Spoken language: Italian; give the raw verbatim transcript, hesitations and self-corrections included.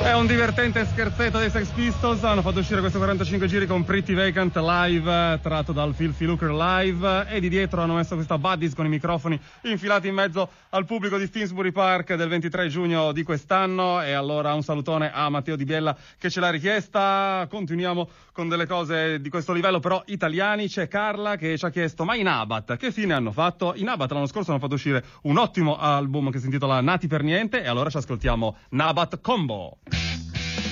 È un divertente scherzetto dei Sex Pistols. Hanno fatto uscire questo quarantacinque giri con Pretty Vacant live, tratto dal Filthy Lucre live, e di dietro hanno messo questa Buddies con i microfoni infilati in mezzo al pubblico di Finsbury Park del ventitré giugno di quest'anno. E allora un salutone a Matteo Di Biella che ce l'ha richiesta. Continuiamo con delle cose di questo livello però italiani. C'è Carla che ci ha chiesto: ma i Nabat che fine hanno fatto? I Nabat l'anno scorso hanno fatto uscire un ottimo album che si intitola Nati per niente, e allora ci ascoltiamo Nabat Combo.